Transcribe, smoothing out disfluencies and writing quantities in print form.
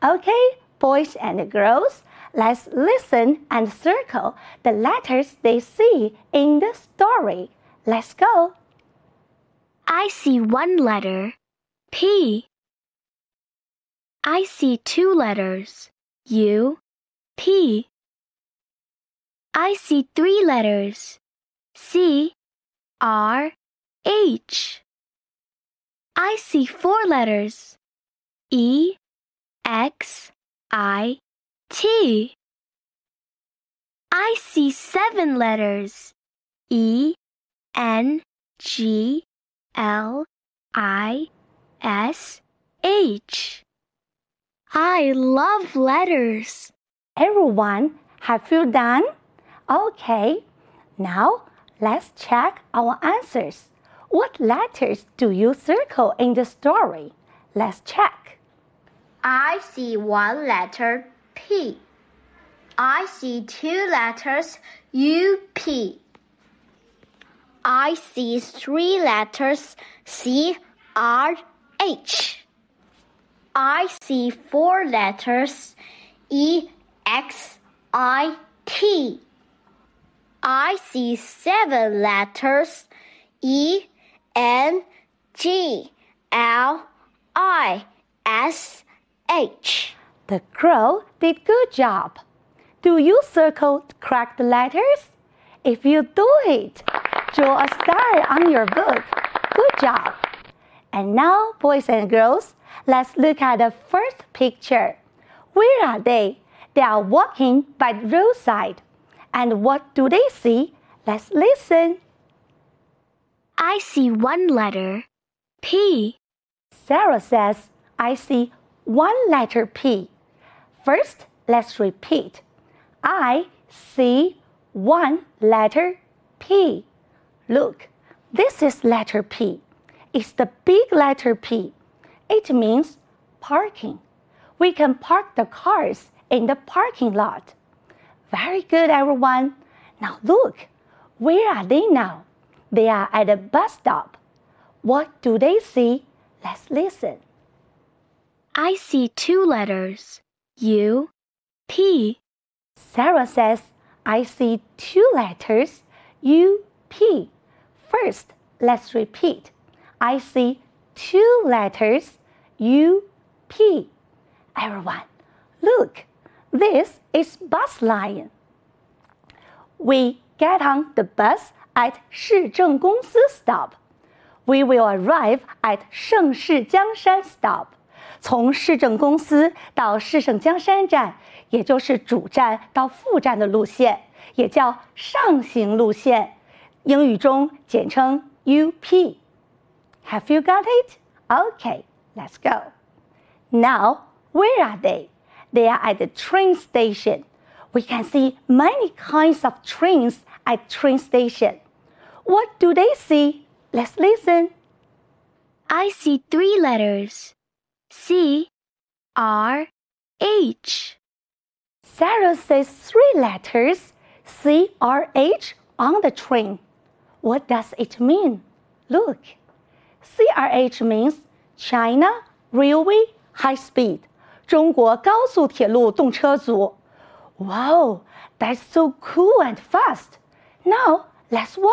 Okay, boys and girls, let's listen and circle the letters they see in the story. Let's go. I see one letter, P. I see two letters, U, P. I see three letters, C, R, H. I see four letters, E, X, I, T. I see seven letters, E, N, G, L, I, S, H. I love letters. Everyone, have you done? Okay, now let's check our answers. What letters do you circle in the story? Let's check. I see one letter, P. I see two letters, U, P. I see three letters, C, R, H. I see four letters, E, X, I, T. I see seven letters, E, N, G, L, I, S, H. The girl did good job. Do you circle the correct letters? If you do it, draw a star on your book. Good job. And now, boys and girls, let's look at the first picture. Where are they? They are walking by the roadside. And what do they see? Let's listen. I see one letter, P. Sarah says, I see one letter P. First, let's repeat. I see one letter P. Look, this is letter P. It's the big letter P. It means parking. We can park the cars in the parking lot. Very good, everyone. Now look, where are they now? They are at a bus stop. What do they see? Let's listen. I see two letters, U, P. Sarah says, I see two letters, U, P. First, let's repeat. I see two letters, U, P. Everyone, look, this is bus line. We get on the bus at 市政公司 stop. We will arrive at 盛世江山 stop. 从市政公司到市政江山站，也就是主站到副站的路线，也叫上行路线。英语中简称 UP. Have you got it? Okay, let's go. Now, where are they? They are at the train station. We can see many kinds of trains at train station. What do they see? Let's listen. I see three letters, C, R, H. Sarah says three letters, C, R, H, on the train. What does it mean? Look, CRH means China Railway High Speed. 中国高速铁路动车组. Wow, that's so cool and fast. Now, let's watch.